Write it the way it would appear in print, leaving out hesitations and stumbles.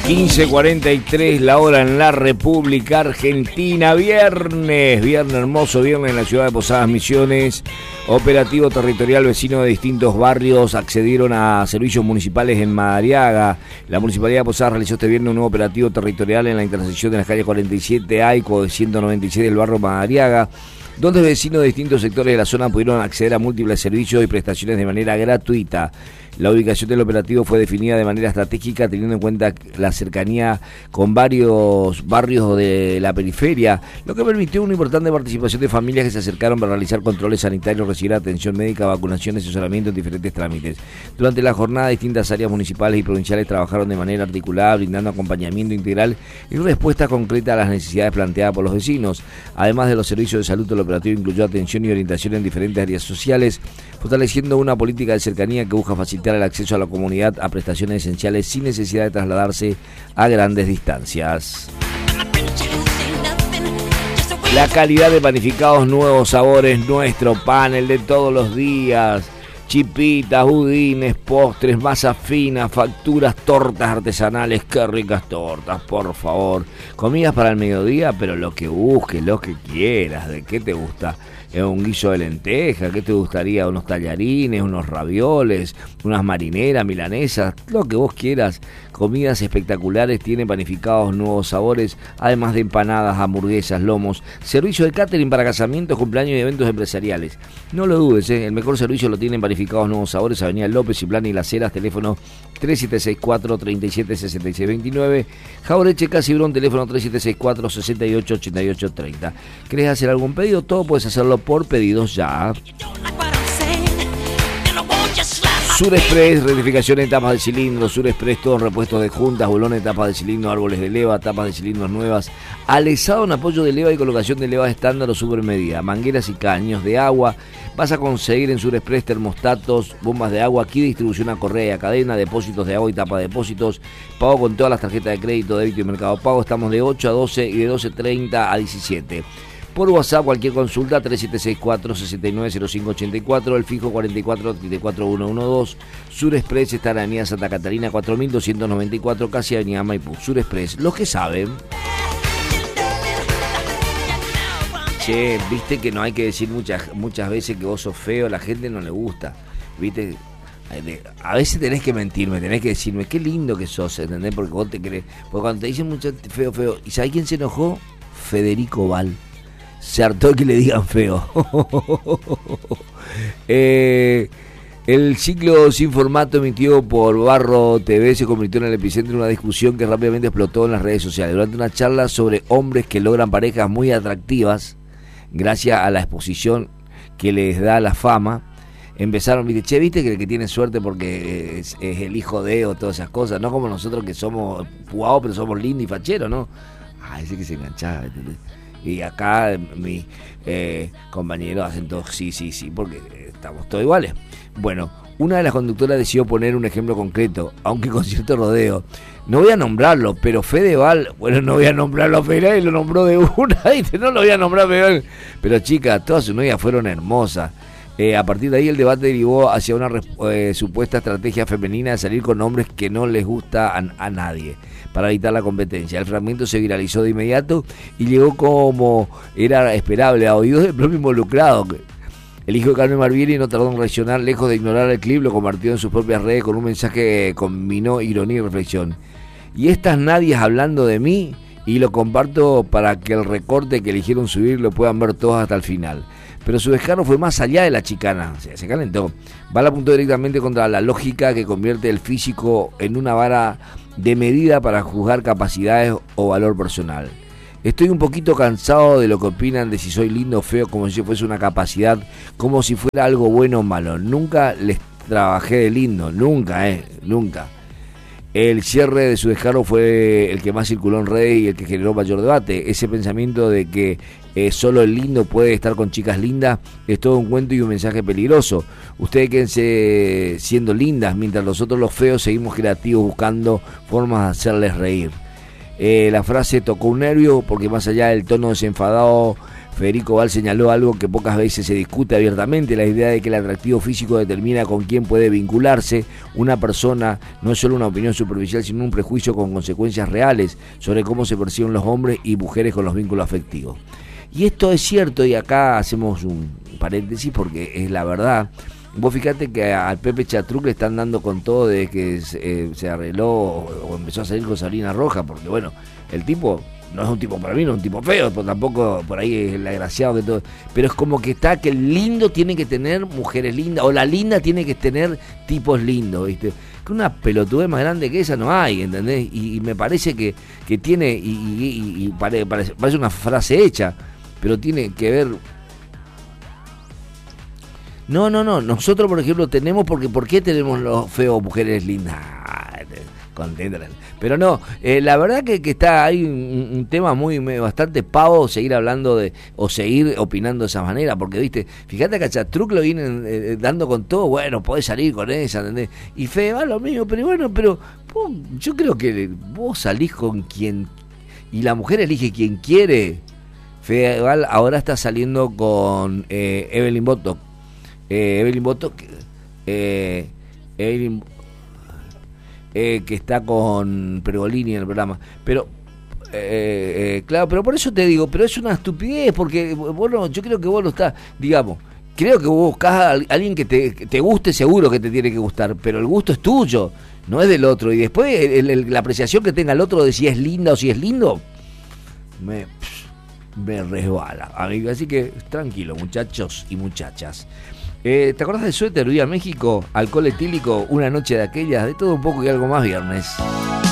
15:43 la hora en la República Argentina. Viernes hermoso, viernes en la ciudad de Posadas Misiones. Operativo territorial, vecinos de distintos barrios accedieron a servicios municipales en Madariaga. La Municipalidad de Posadas realizó este viernes un nuevo operativo territorial en la intersección de las calles 47A y 196 del barrio Madariaga, donde vecinos de distintos sectores de la zona pudieron acceder a múltiples servicios y prestaciones de manera gratuita. La ubicación del operativo fue definida de manera estratégica, teniendo en cuenta la cercanía con varios barrios de la periferia, lo que permitió una importante participación de familias que se acercaron para realizar controles sanitarios, recibir atención médica, vacunación y asesoramiento en diferentes trámites. Durante la jornada, distintas áreas municipales y provinciales trabajaron de manera articulada, brindando acompañamiento integral y respuesta concreta a las necesidades planteadas por los vecinos. Además de los servicios de salud, el operativo incluyó atención y orientación en diferentes áreas sociales, fortaleciendo una política de cercanía que busca facilitar el acceso a la comunidad a prestaciones esenciales sin necesidad de trasladarse a grandes distancias. La calidad de panificados, nuevos sabores, nuestro pan, el de todos los días. Chipitas, budines, postres, masa fina, facturas, tortas artesanales. Qué ricas tortas, por favor. Comidas para el mediodía, pero lo que busques, lo que quieras. ¿De qué te gusta? Un guiso de lenteja, ¿qué te gustaría? Unos tallarines, unos ravioles, unas marineras, milanesas, lo que vos quieras. Comidas espectaculares, tiene panificados, nuevos sabores, además de empanadas, hamburguesas, lomos. Servicio de catering para casamientos, cumpleaños y eventos empresariales. No lo dudes, el mejor servicio lo tienen Panificados Nuevos Sabores, Avenida López y Plan y Las Heras, teléfono 3764-376629. Jaureche Casibrón, teléfono 3764-688830. ¿Querés hacer algún pedido? Todo puedes hacerlo por pedidos ya. Surexpress, rectificación en tapas de cilindro. Surexpress, todos repuestos de juntas, bolones, tapas de cilindro, árboles de leva, tapas de cilindros nuevas, alezado en apoyo de leva y colocación de leva estándar o supermedida, mangueras y caños de agua. Vas a conseguir en Surexpress termostatos, bombas de agua, aquí distribución a correa y a cadena, depósitos de agua y tapa de depósitos, pago con todas las tarjetas de crédito, débito y mercado pago. Estamos de 8 a 12 y de 12:30 a 17. Por WhatsApp, cualquier consulta, 3764-690584, el fijo 44-34112. Surexpress está en la avenida Santa Catarina, 4294, casi avenida Maipú. Surexpress, los que saben. Che, viste que no hay que decir muchas veces que vos sos feo, a la gente no le gusta, viste. A veces tenés que mentirme, tenés que decirme qué lindo que sos, ¿entendés? Porque vos te crees. Porque cuando te dicen mucho feo, ¿y sabés quién se enojó? Federico Val. Se hartó que le digan feo. El ciclo sin formato emitido por Barro TV se convirtió en el epicentro de una discusión que rápidamente explotó en las redes sociales. Durante una charla sobre hombres que logran parejas muy atractivas gracias a la exposición que les da la fama, empezaron, viste que el que tiene suerte porque es el hijo de o todas esas cosas, no como nosotros que somos pugados pero somos lindos y facheros, ¿no? Ese que se enganchaba, ¿entendés? Y acá mis compañeros hacen todo sí, porque estamos todos iguales. Bueno, una de las conductoras decidió poner un ejemplo concreto, aunque con cierto rodeo. No voy a nombrarlo, pero Fedeval, bueno, no voy a nombrarlo a Fedeval, lo nombró de una, ¿viste? No lo voy a nombrar a Fedeval. Pero chicas, todas sus novias fueron hermosas. A partir de ahí el debate derivó hacia una supuesta estrategia femenina de salir con hombres que no les gusta a nadie, para evitar la competencia. El fragmento se viralizó de inmediato y llegó, como era esperable, a oídos del propio involucrado. El hijo de Carmen Barbieri no tardó en reaccionar, lejos de ignorar el clip, lo compartió en sus propias redes con un mensaje que combinó ironía y reflexión. Y estas nadies hablando de mí, y lo comparto para que el recorte que eligieron subir lo puedan ver todos hasta el final. Pero su descaro fue más allá de la chicana, se calentó. Val apuntó directamente contra la lógica que convierte el físico en una vara de medida para juzgar capacidades o valor personal. Estoy un poquito cansado de lo que opinan de si soy lindo o feo, como si fuese una capacidad, como si fuera algo bueno o malo. Nunca les trabajé de lindo, nunca. El cierre de su descaro fue el que más circuló en redes y el que generó mayor debate. Ese pensamiento de que solo el lindo puede estar con chicas lindas es todo un cuento y un mensaje peligroso. Ustedes quédense siendo lindas, mientras nosotros los feos seguimos creativos buscando formas de hacerles reír. La frase tocó un nervio porque más allá del tono desenfadado, Federico Val señaló algo que pocas veces se discute abiertamente, la idea de que el atractivo físico determina con quién puede vincularse. Una persona no es solo una opinión superficial, sino un prejuicio con consecuencias reales sobre cómo se perciben los hombres y mujeres con los vínculos afectivos. Y esto es cierto, y acá hacemos un paréntesis porque es la verdad. Vos fíjate que al Pepe Chatruc le están dando con todo desde que se arregló o empezó a salir con Sabrina Roja, porque bueno, el tipo no es un tipo, para mí no es un tipo feo, pero tampoco por ahí es el agraciado que todo, pero es como que está que el lindo tiene que tener mujeres lindas, o la linda tiene que tener tipos lindos, ¿viste? Que una pelotudez más grande que esa no hay, ¿entendés? Y me parece que tiene, y parece una frase hecha, pero tiene que ver. No, nosotros por ejemplo tenemos, porque ¿por qué tenemos los feos mujeres lindas? Conténtale. Pero no, la verdad que está ahí un tema bastante pavo seguir hablando o seguir opinando de esa manera, porque viste, fíjate que a Chatruc lo vienen dando con todo, bueno, podés salir con esa, ¿entendés? Y Fede va lo mismo, pero bueno, pero yo creo que vos salís con quien, y la mujer elige quien quiere. Fede Val ahora está saliendo con Evelyn Boto. Evelyn Boto, que está con Pergolini en el programa, pero claro, pero por eso te digo, pero es una estupidez, porque bueno, yo creo que vos lo estás, digamos, creo que vos buscás a alguien que te guste, seguro que te tiene que gustar, pero el gusto es tuyo, no es del otro, y después la apreciación que tenga el otro de si es linda o si es lindo, me resbala, amigo. Así que tranquilo, muchachos y muchachas. ¿Te acordás del suéter? Viva México, alcohol etílico, una noche de aquellas, de todo un poco y algo más viernes.